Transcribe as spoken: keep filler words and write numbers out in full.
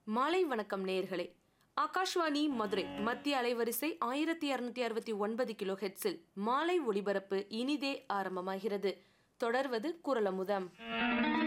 மாலை வணக்கம் நேயர்களே. ஆகாஷ்வாணி மதுரை மத்திய அலைவரிசை ஆயிரத்தி இருநூற்றி அறுபத்தி ஒன்பது கிலோ ஹெட்ஸில் மாலை ஒளிபரப்பு இனிதே ஆரம்பமாகிறது. தொடர்வது குரலமுதம்.